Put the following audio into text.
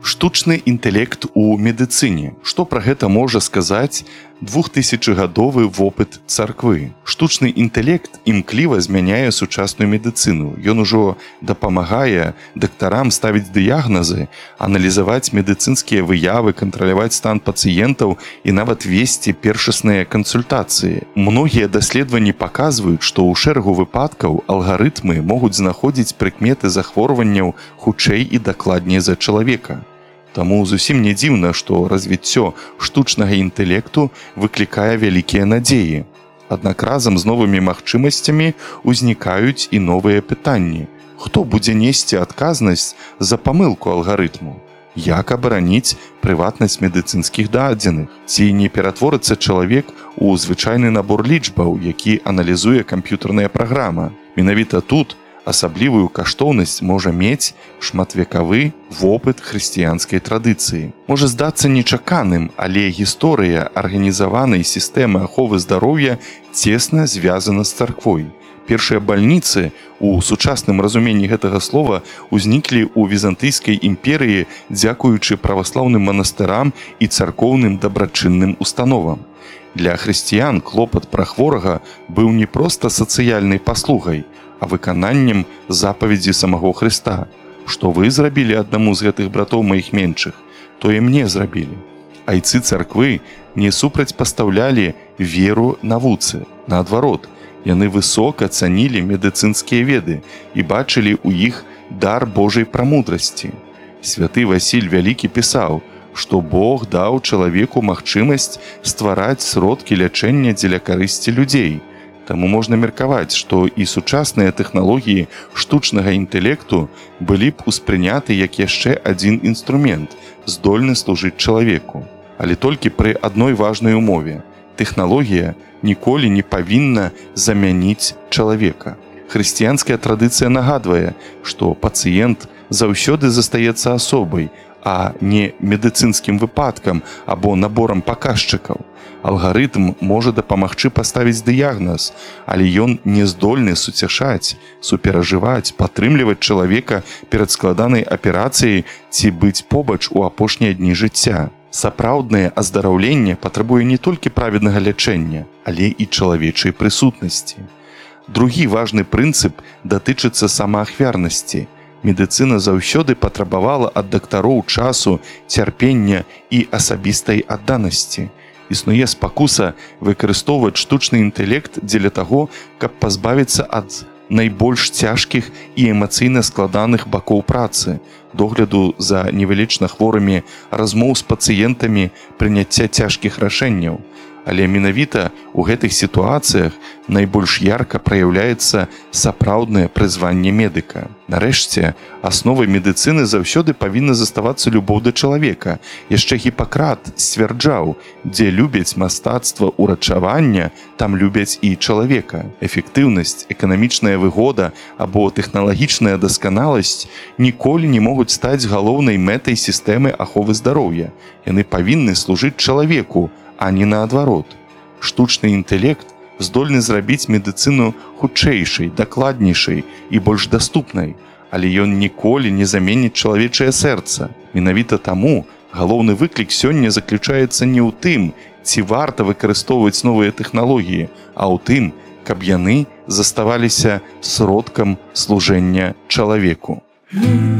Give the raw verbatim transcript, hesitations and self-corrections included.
Штучны інтэлект у медыцыне. Што пра гэта можа сказаць двухтысячагадовы вопыт царквы? Штучны інтэлект імкліва змяняе сучасную медыцыну. Ён ужо дапамагае дактарам ставіць дыягназы, аналізаваць медыцынскія выявы, кантраляваць стан пацыентаў і нават весці першасныя кансультацыі. Многія даследаванні паказваюць, што ў шэрагу выпадкаў алгарытмы могуць знаходзіць прыкметы захворванняў хутчэй і дакладней за чалавека. Таму зусім не дзіўна, што развіццё штучнага інтэлекту выклікае вялікія надзеі. Аднак разам з новымі магчымасцямі ўзнікаюць і новыя пытанні. Хто будзе несці адказнасць за памылку алгарытму? Як абараніць прыватнасць медыцынскіх дадзеных? Ці не ператворыцца чалавек у звычайны набор лічбаў, які аналізуе камп'ютарная праграма? Менавіта тут асаблівую каштоўнасць можа мець шматвекавы вопыт хрысціянскай традыцыі. Можа здацца нечаканым, але гісторыя арганізаванай сістэмы аховы здароўя цесна звязана з царквой. Першыя бальніцы у сучасным разуменні гэтага слова ўзніклі ў візантыйскай імперыі дзякуючы праваслаўным манастырам і царкоўным дабрачынным установам. Для хрысціян клопат пра хворага быў не проста сацыяльнай паслугай, а выкананнем запаведзі самого Хрыста. Што вы зрабілі аднаму з гэтых братоў маіх меншых, тое мне зрабілі. Айцы царквы не супрацьпастаўлялі веру навуцы. Наадварот, яны высока цанілі медыцынскія веды і бачылі ў іх дар Божай прамудрасці. Святы Васіль Вялікі пісаў, што Бог даў чалавеку магчымасць ствараць сродкі лячэння дзеля карысці людзей. Таму можна меркаваць, што і сучасныя тэхналогіі штучнага інтэлекту былі б успрыняты як яшчэ адзін інструмент, здольны служыць чалавеку. Але толькі пры адной важнай умове. Тэхналогія ніколі не павінна замяніць чалавека. Хрысціянская традыцыя нагадвае, што пацыент заўсёды застаецца асобай, а не медыцынскім выпадкам або наборам паказчыкаў. Алгарытм можа дапамагчы паставіць дыягназ, але ён не здольны суцяшаць, суперажываць, падтрымліваць чалавека перад складанай аперацыяй ці быць побач у апошнія дні жыцця. Сапраўднае аздараўленне патрабуе не толькі праведнага лячэння, але і чалавечай прысутнасці. Другі важны прынцып датычыцца самаахвярнасці. Медыцына заўсёды патрабавала ад дактароў часу, цярпення і асабістай адданасці. Існуе спакуса выкарыстоўваць штучны інтэлект дзеля таго, каб пазбавіцца ад найбольш цяжкіх і эмацыйна складаных бакоў працы, догляду за невылечна хворымі, размоў з пацыентамі, прыняцця цяжкіх рашэнняў. Але менавіта ў гэтых сітуацыях найбольш ярка праяўляецца сапраўднае прызванне медыка. Нарэшце, асновай медыцыны заўсёды павінна заставацца любоў да чалавека. Яшчэ Гіпакрат сцвярджаў, дзе любяць мастацтва ўрачавання, там любяць і чалавека. Эфектыўнасць, эканамічная выгода або тэхналагічная дасканаласць ніколі не могуць стаць галоўнай мэтай сістэмы аховы здароўя. Яны павінны служыць чалавеку, а не наадварот. Штучны інтэлект здольны зрабіць медыцыну хутчэйшай, дакладнейшай і больш даступнай, але ён ніколі не заменіць чалавечае сэрца. Менавіта таму галоўны выклік сёння заключаецца не ў тым, ці варта выкарыстоўваць новыя тэхналогіі, а ў тым, каб яны заставаліся сродкам служэння чалавеку.